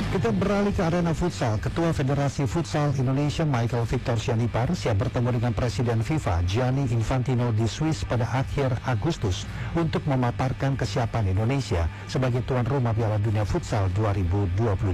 Kita beralih ke arena futsal. Ketua Federasi Futsal Indonesia Michael Victor Sianipar siap bertemu dengan Presiden FIFA Gianni Infantino di Swiss pada akhir Agustus untuk memaparkan kesiapan Indonesia sebagai tuan rumah Piala Dunia Futsal 2028.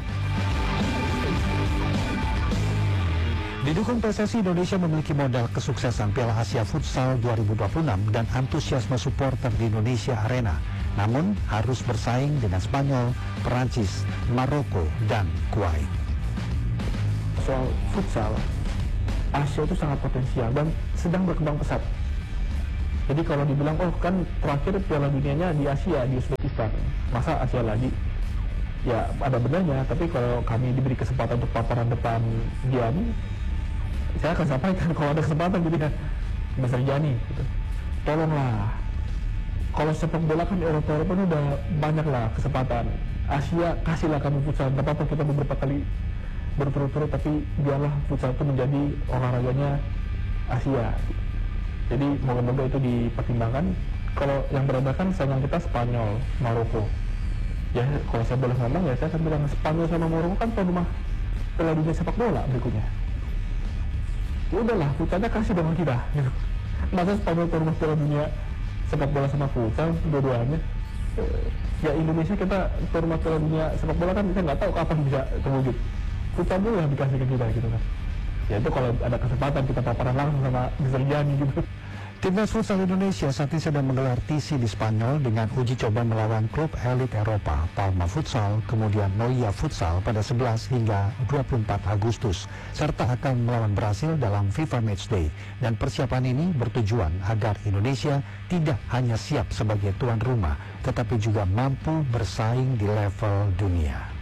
Didukung PSSI, Indonesia memiliki modal kesuksesan Piala Asia Futsal 2026 dan antusiasme supporter di Indonesia Arena. Namun harus bersaing dengan Spanyol, Perancis, Maroko, dan Kuwait. Soal futsal, Asia itu sangat potensial dan sedang berkembang pesat. Jadi kalau dibilang, oh kan terakhir Piala Dunianya di Asia, di Uzbekistan, masa Asia lagi? Ya ada benarnya, tapi kalau kami diberi kesempatan untuk paparan depan Gianni, saya akan sampaikan kalau ada kesempatan gitu ya, Mas Gianni, gitu. Tolonglah. Kalau sepak bola kan di Eropa ini udah banyak lah kesempatan. Asia kasihlah kami futsal. Gak apa-apa kita beberapa kali berturut-turut, tapi biarlah futsal itu menjadi olahraganya Asia. Jadi moga-moga itu dipertimbangkan. Kalau yang beredakan saingan kita Spanyol, Maroko. Ya kalau saya boleh ngomong ya saya akan bilang Spanyol sama Maroko kan tuan rumah Piala Dunia sepak bola berikutnya. Ya udahlah futsalnya kasih dong kita. Gitu. Masa Spanyol tuan rumah Piala Dunia sepak bola sama futsal dua-duanya, ya Indonesia kita tuan rumah Piala Dunia sepak bola kan kita nggak tahu kapan bisa terwujud. Futsal dulu yang dikasih ke kita gitu kan. Ya itu kalau ada kesempatan kita paparan langsung sama Mr. Gianni gitu. Timnas Futsal Indonesia saat ini sedang menggelar TC di Spanyol dengan uji coba melawan klub elit Eropa, Palma Futsal, kemudian Noia Futsal pada 11 hingga 24 Agustus, serta akan melawan Brasil dalam FIFA Matchday. Dan persiapan ini bertujuan agar Indonesia tidak hanya siap sebagai tuan rumah, tetapi juga mampu bersaing di level dunia.